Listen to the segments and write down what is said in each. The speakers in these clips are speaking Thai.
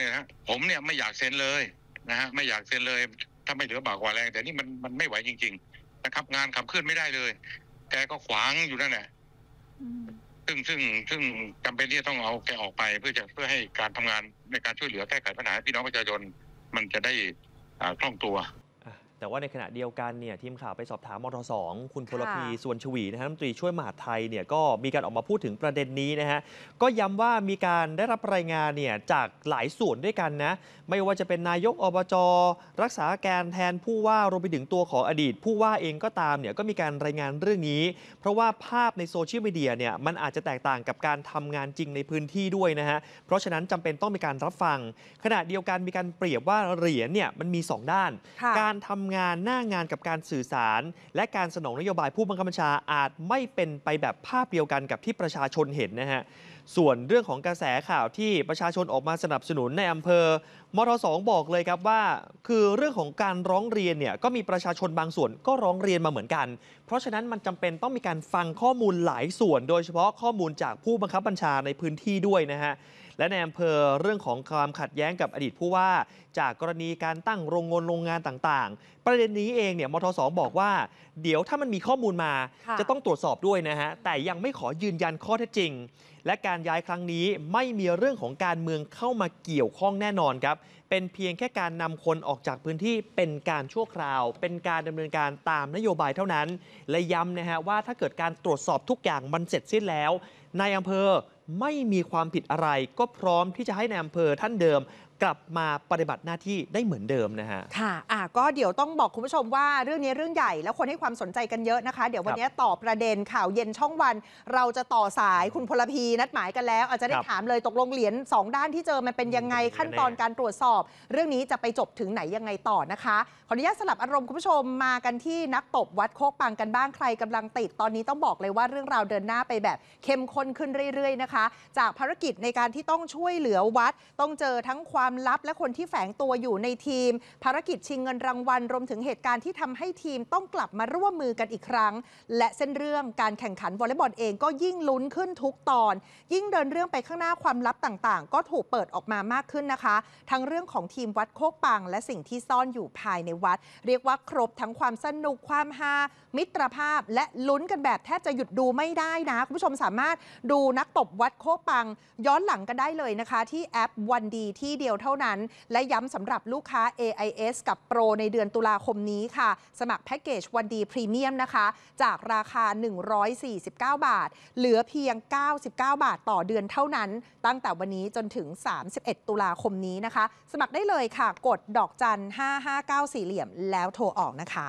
เนี่ยนะผมเนี่ยไม่อยากเซ็นเลยนะฮะไม่อยากเซ็นเลยถ้าไม่เหลือบากกว่าแรงแต่นี่มันไม่ไหวจริงๆนะครับงานขับเคลื่อนไม่ได้เลยแกก็ขวางอยู่นั่นแหละซึ่งจำเป็นที่จะต้องเอาแกออกไปเพื่อให้การทำงานในการช่วยเหลือแก้ไขปัญหาพี่น้องประชาชนมันจะได้คล่องตัวแต่ว่าในขณะเดียวกันเนี่ยทีมข่าวไปสอบถามมท2คุณพลพีส่วนชวีนะฮะรัฐมนตรีช่วยมหาดไทยเนี่ยก็มีการออกมาพูดถึงประเด็นนี้นะฮะก็ย้ำว่ามีการได้รับรายงานเนี่ยจากหลายส่วนด้วยกันนะไม่ว่าจะเป็นนายกอบจรักษาการแทนผู้ว่ารวมไปถึงตัวของอดีตผู้ว่าเองก็ตามเนี่ยก็มีการรายงานเรื่องนี้เพราะว่าภาพในโซเชียลมีเดียเนี่ยมันอาจจะแตกต่างกับการทำงานจริงในพื้นที่ด้วยนะฮะเพราะฉะนั้นจำเป็นต้องมีการรับฟังขณะเดียวกันมีการเปรียบว่าเหรียญเนี่ยมันมี2ด้านการทำงานหน้างานกับการสื่อสารและการสนองนโยบายผู้บังคับบัญชาอาจไม่เป็นไปแบบภาพเดียวกันกับที่ประชาชนเห็นนะฮะส่วนเรื่องของกระแสข่าวที่ประชาชนออกมาสนับสนุนในอำเภอมท2บอกเลยครับว่าคือเรื่องของการร้องเรียนเนี่ยก็มีประชาชนบางส่วนก็ร้องเรียนมาเหมือนกันเพราะฉะนั้นมันจำเป็นต้องมีการฟังข้อมูลหลายส่วนโดยเฉพาะข้อมูลจากผู้บังคับบัญชาในพื้นที่ด้วยนะฮะและในอำเภอเรื่องของความขัดแย้งกับอดีตผู้ว่าจากกรณีการตั้งโรงงานต่างๆประเด็นนี้เองเนี่ยมท2บอกว่าเดี๋ยวถ้ามันมีข้อมูลมาจะต้องตรวจสอบด้วยนะฮะแต่ยังไม่ขอยืนยันข้อเท็จจริงและการย้ายครั้งนี้ไม่มีเรื่องของการเมืองเข้ามาเกี่ยวข้องแน่นอนครับเป็นเพียงแค่การนำคนออกจากพื้นที่เป็นการชั่วคราวเป็นการดำเนินการตามนโยบายเท่านั้นและย้ำนะฮะว่าถ้าเกิดการตรวจสอบทุกอย่างมันเสร็จสิ้นแล้วนายอำเภอไม่มีความผิดอะไรก็พร้อมที่จะให้นายอำเภอท่านเดิมกลับมาปฏิบัติหน้าที่ได้เหมือนเดิมนะฮะค่ะก็เดี๋ยวต้องบอกคุณผู้ชมว่าเรื่องนี้เรื่องใหญ่แล้วคนให้ความสนใจกันเยอะนะคะเดี๋ยววันนี้ต่อประเด็นข่าวเย็นช่องวันเราจะต่อสายคุณพลพีนัดหมายกันแล้วอาจจะได้ถามเลยตกลงเหรียญ2ด้านที่เจอมันเป็นยังไงขั้นตอนการตรวจสอบเรื่องนี้จะไปจบถึงไหนยังไงต่อนะคะขออนุญาตสลับอารมณ์คุณผู้ชมมากันที่นักตบวัดโคกปังกันบ้างใครกำลังติดตอนนี้ต้องบอกเลยว่าเรื่องราวเดินหน้าไปแบบเข้มข้นขึ้นเรื่อยๆนะคะจากภารกิจในการที่ต้องช่วยเหลือวัดต้องเจอทั้งความลับและคนที่แฝงตัวอยู่ในทีมภารกิจชิงเงินรางวัลรวมถึงเหตุการณ์ที่ทำให้ทีมต้องกลับมาร่วมมือกันอีกครั้งและเส้นเรื่องการแข่งขันวอลเลย์บอลเองก็ยิ่งลุ้นขึ้นทุกตอนยิ่งเดินเรื่องไปข้างหน้าความลับต่างๆก็ถูกเปิดออกมามากขึ้นนะคะทั้งเรื่องของทีมวัดโคกปังและสิ่งที่ซ่อนอยู่ภายในวัดเรียกว่าครบทั้งความสนุกความฮามิตรภาพและลุ้นกันแบบแทบจะหยุดดูไม่ได้นะคุณผู้ชมสามารถดูนักตบวัดโคกปังย้อนหลังกันได้เลยนะคะที่แอปวันดีที่เดียวเท่านั้นและย้ำสำหรับลูกค้า AIS กับโปรในเดือนตุลาคมนี้ค่ะสมัครแพ็กเกจวันดีพรีเมียมนะคะจากราคา149 บาทเหลือเพียง99 บาทต่อเดือนเท่านั้นตั้งแต่วันนี้จนถึง31 ตุลาคมนี้นะคะสมัครได้เลยค่ะกดดอกจัน559 4เหลี่ยมแล้วโทรออกนะคะ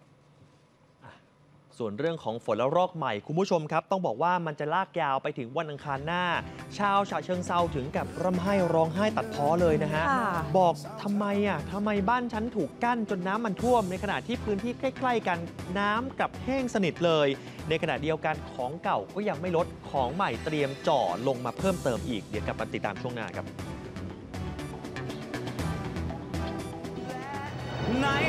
ส่วนเรื่องของฝนและรอกใหม่คุณผู้ชมครับต้องบอกว่ามันจะลากยาวไปถึงวันอังคารหน้าชาวฉะเชิงเทราถึงกับร่ำไห้ร้องไห้ตัดพ้อเลยนะฮะบอกทำไมบ้านฉันถูกกั้นจนน้ำมันท่วมในขณะที่พื้นที่ใกล้ๆกันน้ำกลับแห้งสนิทเลยในขณะเดียวกันของเก่าก็ยังไม่ลดของใหม่เตรียมจ่อลงมาเพิ่มเติมอีกเดี๋ยวกลับมาติดตามช่วงหน้าครับ